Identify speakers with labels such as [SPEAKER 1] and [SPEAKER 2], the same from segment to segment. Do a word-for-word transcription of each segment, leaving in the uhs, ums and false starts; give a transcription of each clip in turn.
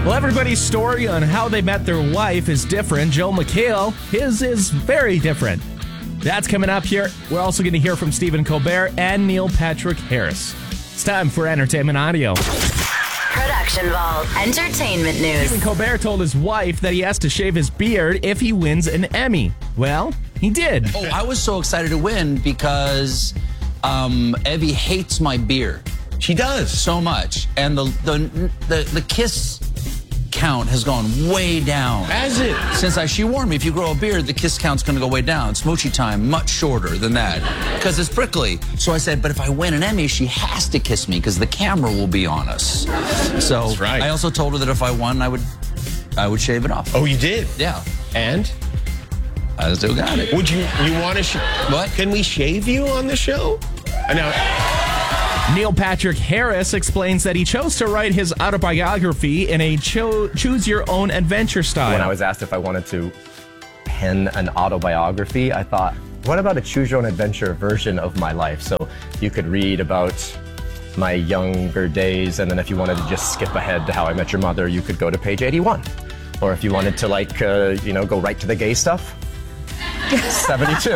[SPEAKER 1] Well, everybody's story on how they met their wife is different. Joel McHale, his is very different. That's coming up here. We're also going to hear from Stephen Colbert and Neil Patrick Harris. It's time for Entertainment Audio.
[SPEAKER 2] Production Vault Entertainment News.
[SPEAKER 1] Stephen Colbert told his wife that he has to shave his beard if he wins an Emmy. Well, he did.
[SPEAKER 3] Oh, I was so excited to win because um, Evie hates my beard.
[SPEAKER 4] She does.
[SPEAKER 3] So much. And the the the, the kiss count has gone way down.
[SPEAKER 4] Has it?
[SPEAKER 3] Since I, she warned me, if you grow a beard, the kiss count's going to go way down. Smoochie time, much shorter than that, because it's prickly. So I said, but if I win an Emmy, she has to kiss me, because the camera will be on us. So
[SPEAKER 4] That's right.
[SPEAKER 3] I also told her that if I won, I would, I would shave it off.
[SPEAKER 4] Oh, you did?
[SPEAKER 3] Yeah.
[SPEAKER 4] And?
[SPEAKER 3] I still got it.
[SPEAKER 4] Would you, you want to, sh-
[SPEAKER 3] What?
[SPEAKER 4] Can we shave you on the show? I know.
[SPEAKER 1] Neil Patrick Harris explains that he chose to write his autobiography in a cho- choose-your-own-adventure style.
[SPEAKER 5] When I was asked if I wanted to pen an autobiography, I thought, what about a choose-your-own-adventure version of my life? So you could read about my younger days, and then if you wanted to just skip ahead to How I Met Your Mother, you could go to page eighty-one. Or if you wanted to, like, uh, you know, go right to the gay stuff, seventy-two.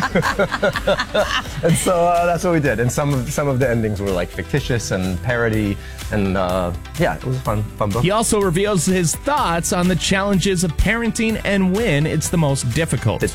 [SPEAKER 5] And so uh, that's what we did. And some of some of the endings were like fictitious and parody, and uh, yeah, it was a fun fun book.
[SPEAKER 1] He also reveals his thoughts on the challenges of parenting and when it's the most difficult.
[SPEAKER 5] The